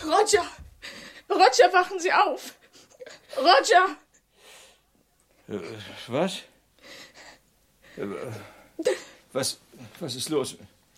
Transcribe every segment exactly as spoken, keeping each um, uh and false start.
Roger! Roger, wachen Sie auf! Roger! Äh, was? Äh, was? Was ist los?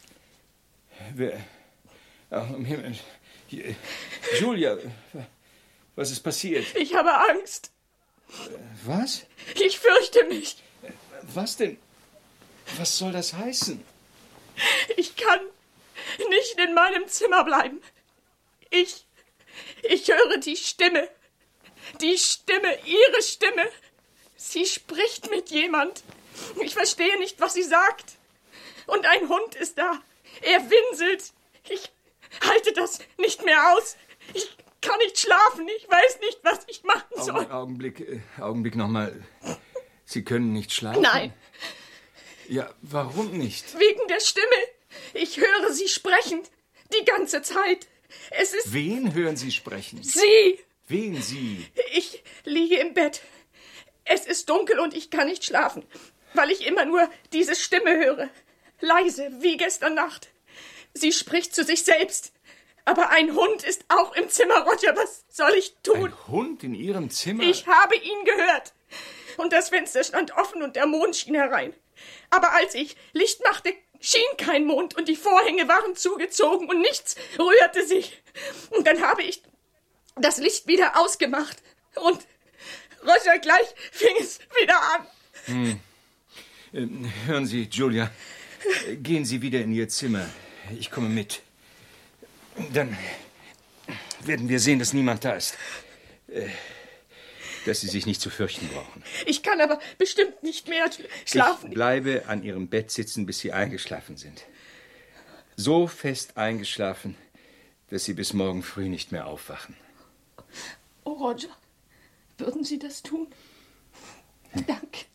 Wer? Ach, um Himmel. Hier, Julia, was ist passiert? Ich habe Angst. Was? Ich fürchte mich. Was denn? Was soll das heißen? Ich kann nicht in meinem Zimmer bleiben. Ich, ich höre die Stimme. Die Stimme, Ihre Stimme. Sie spricht mit jemand. Ich verstehe nicht, was sie sagt. Und ein Hund ist da. Er winselt. Ich halte das nicht mehr aus. Ich kann nicht schlafen. Ich weiß nicht, was ich machen soll. Augen, Augenblick, äh, Augenblick nochmal. Sie können nicht schlafen? Nein. Ja, warum nicht? Wegen der Stimme. Ich höre sie sprechen. Die ganze Zeit. Es ist... Wen hören Sie sprechen? Sie. Wen Sie? Ich liege im Bett. Es ist dunkel und ich kann nicht schlafen, weil ich immer nur diese Stimme höre. Leise, wie gestern Nacht. Sie spricht zu sich selbst. Aber ein Hund ist auch im Zimmer, Roger. Was soll ich tun? Ein Hund in Ihrem Zimmer? Ich habe ihn gehört. Und das Fenster stand offen und der Mond schien herein. Aber als ich Licht machte, schien kein Mond und die Vorhänge waren zugezogen und nichts rührte sich. Und dann habe ich das Licht wieder ausgemacht. Und Roger, gleich fing es wieder an. Hm. Ähm, hören Sie, Julia, gehen Sie wieder in Ihr Zimmer. Ich komme mit. Dann werden wir sehen, dass niemand da ist. Äh, dass Sie sich nicht zu fürchten brauchen. Ich kann aber bestimmt nicht mehr schlafen. Ich bleibe an Ihrem Bett sitzen, bis Sie eingeschlafen sind. So fest eingeschlafen, dass Sie bis morgen früh nicht mehr aufwachen. Oh, Roger, würden Sie das tun? Danke.